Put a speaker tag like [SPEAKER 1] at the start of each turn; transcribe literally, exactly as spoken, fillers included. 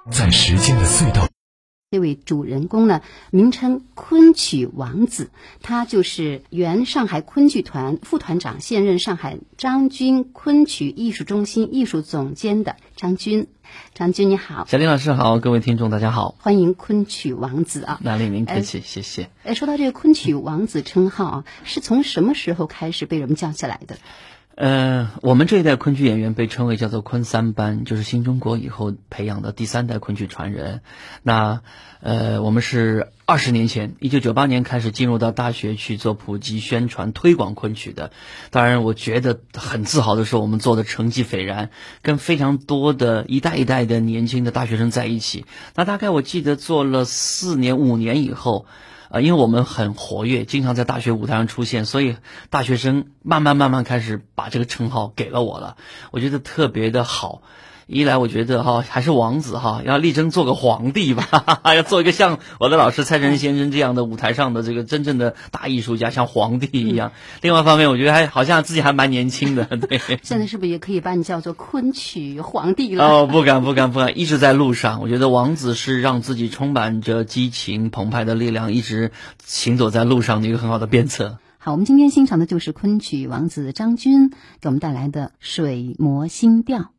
[SPEAKER 1] 在时间的隧道。
[SPEAKER 2] 这位主人公呢，名称昆曲王子，他就是原上海昆剧团副团长，现任上海张军昆曲艺术中心艺术总监的张军。张军你好。
[SPEAKER 3] 小林老师好，各位听众大家好，
[SPEAKER 2] 欢迎昆曲王子啊。
[SPEAKER 3] 哪里您客气、呃、谢谢。
[SPEAKER 2] 哎，说到这个昆曲王子称号啊，是从什么时候开始被人们叫起来的？
[SPEAKER 3] 呃，我们这一代昆剧演员被称为叫做昆三班，就是新中国以后培养的第三代昆剧传人。那呃，我们是二十年前，一九九八年开始进入到大学去做普及宣传推广昆曲的。当然，我觉得很自豪的是，我们做的成绩斐然，跟非常多的一代一代的年轻的大学生在一起。那大概我记得做了四年五年以后。呃，因为我们很活跃，经常在大学舞台上出现，所以大学生慢慢慢慢开始把这个称号给了我了，我觉得特别的好。一来我觉得哈还是王子哈，要力争做个皇帝吧，哈哈，要做一个像我的老师蔡振先生这样的舞台上的这个真正的大艺术家，像皇帝一样。嗯、另外一方面，我觉得还好像自己还蛮年轻的，对。
[SPEAKER 2] 现在是不是也可以把你叫做昆曲皇帝了？
[SPEAKER 3] 哦，不敢不敢不敢，一直在路上。我觉得王子是让自己充满着激情澎湃的力量，一直行走在路上的一个很好的鞭策。
[SPEAKER 2] 好，我们今天欣赏的就是昆曲王子张军给我们带来的《水磨新调》。